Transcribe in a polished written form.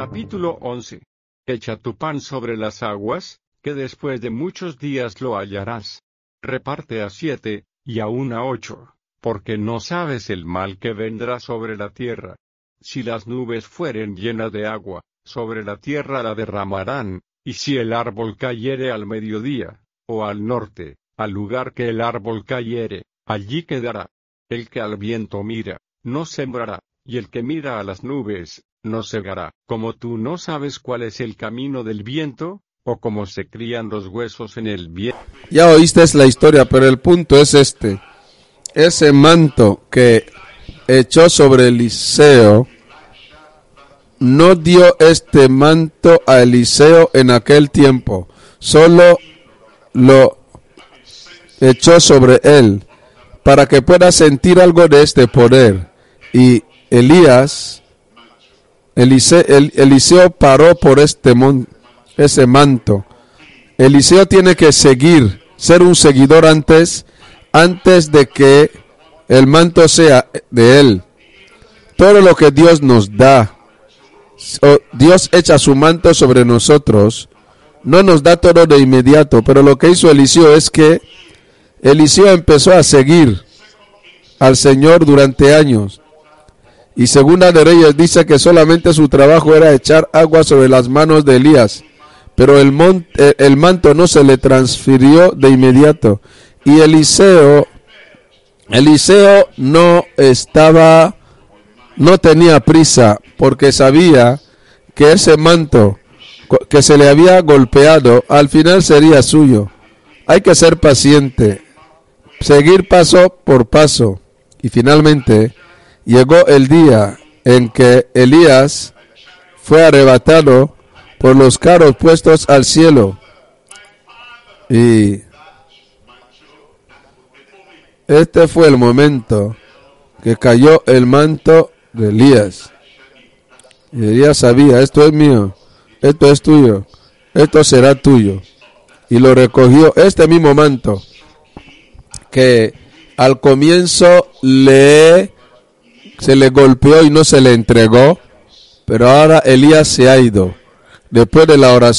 Capítulo 11. Echa tu pan sobre las aguas, que después de muchos días lo hallarás. Reparte a 7, y aún a 8, porque no sabes el mal que vendrá sobre la tierra. Si las nubes fueren llenas de agua, sobre la tierra la derramarán, y si el árbol cayere al mediodía, o al norte, al lugar que el árbol cayere, allí quedará. El que al viento mira, no sembrará, y el que mira a las nubes, no segará. Como tú no sabes cuál es el camino del viento, o cómo se crían los huesos en el viento. Ya oíste la historia, pero el punto es este. Ese manto que echó sobre Eliseo, no dio este manto a Eliseo en aquel tiempo, solo lo echó sobre él, para que pueda sentir algo de este poder. Y Eliseo paró por ese manto. Eliseo tiene que ser un seguidor antes de que el manto sea de él. Todo lo que Dios nos da, Dios echa su manto sobre nosotros, no nos da todo de inmediato, pero lo que hizo Eliseo es que Eliseo empezó a seguir al Señor durante años. Y Segunda de Reyes dice que solamente su trabajo era echar agua sobre las manos de Elías, pero el manto no se le transfirió de inmediato. Y Eliseo no tenía prisa, porque sabía que ese manto que se le había golpeado al final sería suyo. Hay que ser paciente, seguir paso por paso, y finalmente llegó el día en que Elías fue arrebatado por los carros puestos al cielo. Y este fue el momento que cayó el manto de Elías. Y Elías sabía, esto es mío, esto es tuyo, esto será tuyo. Y lo recogió, este mismo manto que al comienzo se le golpeó y no se le entregó, pero ahora Elías se ha ido. Después de la oración